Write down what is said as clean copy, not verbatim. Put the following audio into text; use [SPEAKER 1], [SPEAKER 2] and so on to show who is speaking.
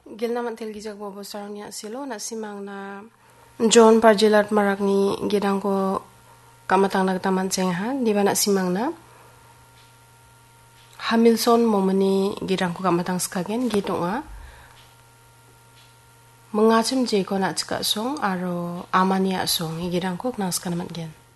[SPEAKER 1] Gilna mantel gijak bobo sarangnya silo na simang na John Parjilat marakni gidang ko kamatang nagtaman cengha di bana simang na Hamilton momeni gidang ko kamatang skagen gitu nga mengacem je ko na cika song aro amania song gidang ko nang skanamat gen.